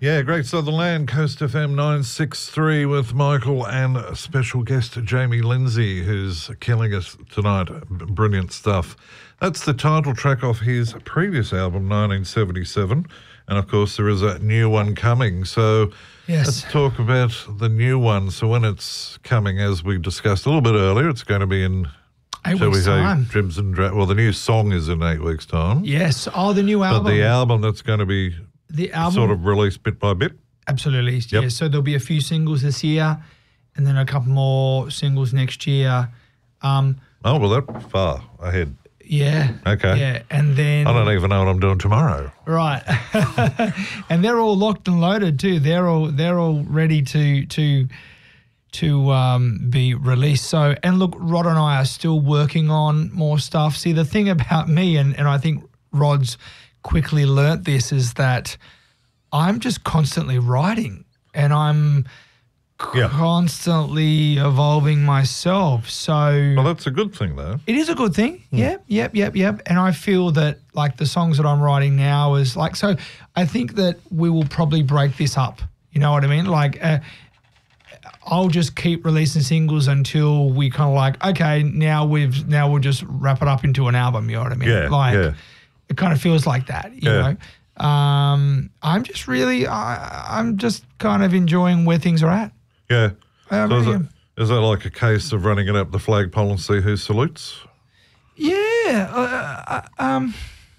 Yeah, Great Southern Land, Coast FM 963 with Michael and special guest Jamie Lindsay, who's killing us tonight. Brilliant stuff. That's the title track off his previous album, 1977. And, of course, there is a new one coming. So let's talk about the new one. So when it's coming, as we discussed a little bit earlier, it's going to be in 8 weeks' time. Dribs and Well, the new song is in 8 weeks' time. Yes. Oh, the new album. But the album that's going to be sort of released bit by bit. Absolutely. Yep. Yeah. So there'll be a few singles this year and then a couple more singles next year. Oh, well, that's far ahead. Yeah. Okay. Yeah. And then I don't even know what I'm doing tomorrow. Right. And they're all locked and loaded too. They're all ready to be released. So, and look, Rod and I are still working on more stuff. See, the thing about me, and I think Rod's quickly learnt this, is that I'm just constantly writing and I'm constantly evolving myself. So well, that's a good thing though. It is a good thing. Yep. And I feel that like the songs that I'm writing now is like, so I think that we will probably break this up. You know what I mean? Like I'll just keep releasing singles until we kind of like, okay, now we'll just wrap it up into an album. You know what I mean? Yeah. It kind of feels like that, you know. I'm just really, I'm just kind of enjoying where things are at. Yeah. Is that like a case of running it up the flagpole and see who salutes? Yeah. I'm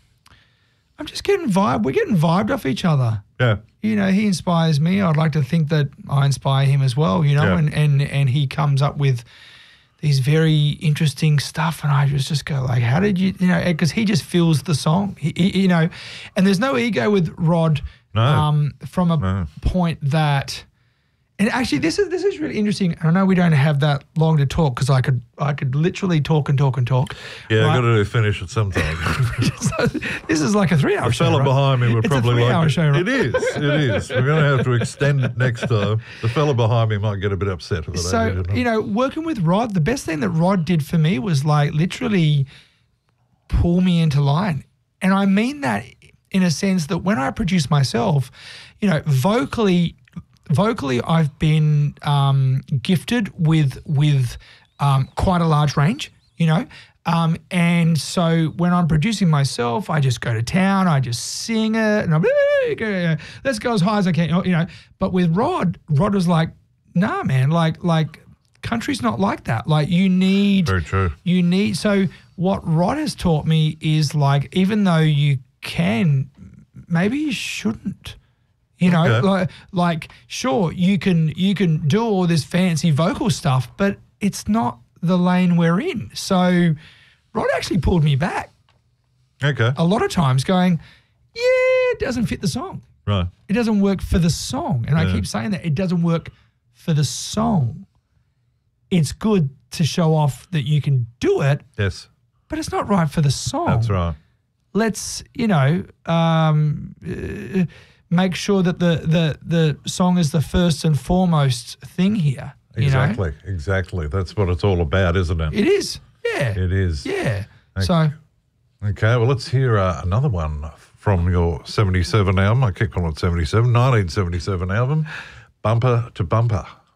just getting we're getting vibed off each other. Yeah. You know, he inspires me. I'd like to think that I inspire him as well, you know, and he comes up with these very interesting stuff, and I just go like, how did you know, because he just feels the song, you know, and there's no ego with Rod from a point that, and actually this is really interesting. I know we don't have that long to talk because I could literally talk and talk and talk. Yeah, right? I've got to finish at some time. So this is like a 3-hour show. The fella behind me would it's probably a 3-hour like show, right? It is. We're going to have to extend it next time. The fella behind me might get a bit upset with it. So, you know, working with Rod, the best thing that Rod did for me was like literally pull me into line. And I mean that in a sense that when I produce myself, you know, vocally I've been gifted with quite a large range, you know. And so when I'm producing myself, I just go to town, I just sing it, and I'm let's go as high as I can, you know. But with Rod was like, nah, man, like country's not like that. Like you need, very true. You need. So what Rod has taught me is like, even though you can, maybe you shouldn't. You know, like sure, you can do all this fancy vocal stuff, but it's not the lane we're in. So Rod actually pulled me back. Okay. A lot of times going, it doesn't fit the song. Right. It doesn't work for the song. And I keep saying that. It doesn't work for the song. It's good to show off that you can do it. Yes. But it's not right for the song. That's right. Let's, you know, make sure that the song is the first and foremost thing here. Exactly, you know? Exactly. That's what it's all about, isn't it? It is, yeah. It is. Yeah. Okay. Well, let's hear another one from your 77 album. I keep calling it 77, 1977 album, Bumper to Bumper.